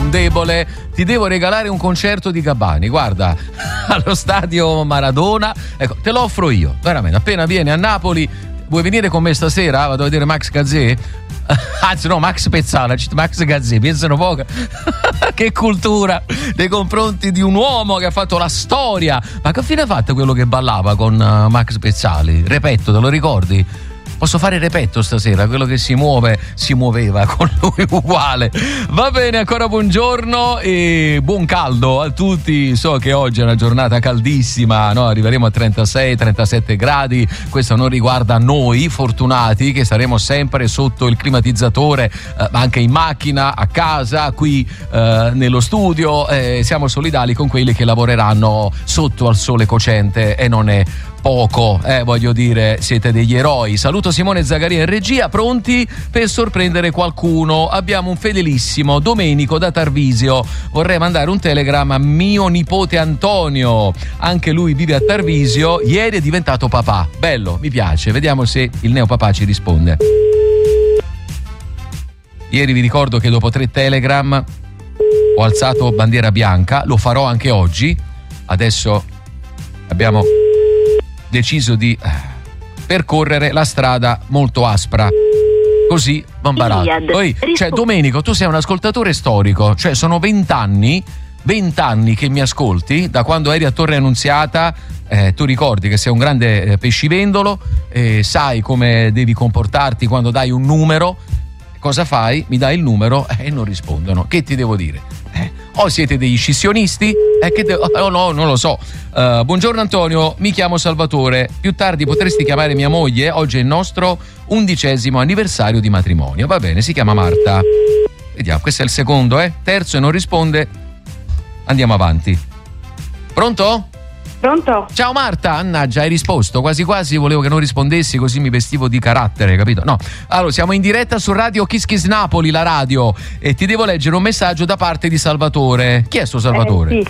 un debole, ti devo regalare un concerto di Gabbani, guarda, allo stadio Maradona, ecco, te lo offro io, veramente, appena vieni a Napoli. Vuoi venire con me stasera? Vado a vedere Max Gazzè? Anzi no, Max Pezzala, Max Gazzè, pensano poco. Che cultura nei confronti di un uomo che ha fatto la storia. Ma che fine ha fatto quello che ballava con Max Pezzali? Repetto, te lo ricordi? Posso fare repetto stasera, quello che si muoveva con lui uguale. Va bene, ancora buongiorno e buon caldo a tutti. So che oggi è una giornata caldissima, no? Arriveremo a 36-37 gradi. Questo non riguarda noi fortunati che saremo sempre sotto il climatizzatore, anche in macchina, a casa, qui nello studio. Siamo solidali con quelli che lavoreranno sotto al sole cocente e non è poco, voglio dire, siete degli eroi. Saluto Simone Zagaria in regia, pronti per sorprendere qualcuno. Abbiamo un fedelissimo Domenico da Tarvisio. Vorrei mandare un telegram a mio nipote Antonio, anche lui vive a Tarvisio, ieri è diventato papà. Bello, mi piace, vediamo se il neopapà ci risponde. Ieri vi ricordo che dopo 3 telegram ho alzato bandiera bianca, lo farò anche oggi. Adesso abbiamo deciso di percorrere la strada molto aspra, così bambarato. Poi, cioè, Domenico, tu sei un ascoltatore storico, cioè sono 20 anni che mi ascolti, da quando eri a Torre Annunziata. Tu ricordi che sei un grande pescivendolo, sai come devi comportarti quando dai un numero. Cosa fai? Mi dai il numero e non rispondono. Che ti devo dire? O siete degli scissionisti? No, non lo so. Buongiorno Antonio, mi chiamo Salvatore. Più tardi potresti chiamare mia moglie? Oggi è il nostro 11° anniversario di matrimonio. Va bene, si chiama Marta. Vediamo, questo è il secondo, terzo e non risponde. Andiamo avanti. Pronto? Pronto? Ciao Marta, annaggia, hai risposto, quasi quasi volevo che non rispondessi, così mi vestivo di carattere, capito? No, allora siamo in diretta su Radio Kiss Kiss Napoli, la radio, e ti devo leggere un messaggio da parte di Salvatore. Chi è sto Salvatore? Sì.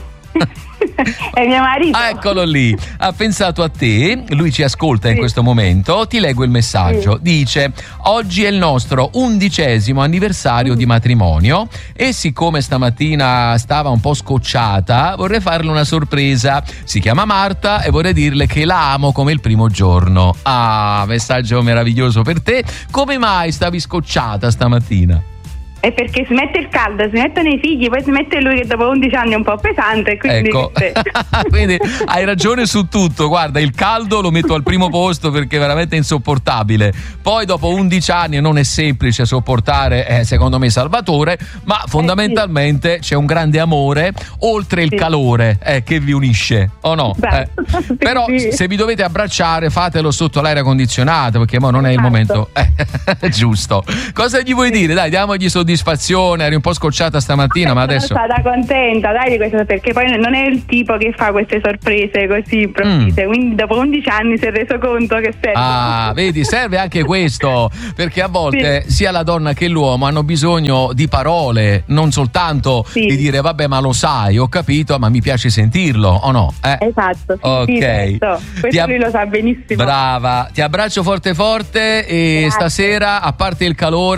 È mio marito. Eccolo lì, ha pensato a te, lui ci ascolta in questo momento. Ti leggo il messaggio. Dice: oggi è il nostro 11° anniversario di matrimonio e siccome stamattina stava un po' scocciata vorrei farle una sorpresa. Si chiama Marta e vorrei dirle che la amo come il primo giorno. Ah, messaggio meraviglioso per te. Come mai stavi scocciata stamattina? È perché si mette il caldo, si mettono i figli, poi si mette lui che dopo 11 anni è un po' pesante, quindi ecco. Quindi hai ragione su tutto. Guarda, il caldo lo metto al primo posto perché è veramente insopportabile. Poi dopo 11 anni non è semplice sopportare, secondo me, Salvatore, ma fondamentalmente c'è un grande amore oltre il calore che vi unisce, o no? Però se vi dovete abbracciare fatelo sotto l'aria condizionato, perché mo non è il momento giusto. Cosa gli vuoi dire? Dai, diamogli soddisfazione. Eri un po' scocciata stamattina, ma adesso sono stata contenta, dai, di questo, perché poi non è il tipo che fa queste sorprese così improvvise, quindi dopo 11 anni si è reso conto che serve. Ah, vedi, serve anche questo, perché a volte sia la donna che l'uomo hanno bisogno di parole, non soltanto di dire vabbè, ma lo sai, ho capito, ma mi piace sentirlo, o no? Esatto, ok. Certo. Questo lui lo sa benissimo. Brava, ti abbraccio forte forte e stasera, a parte il calore,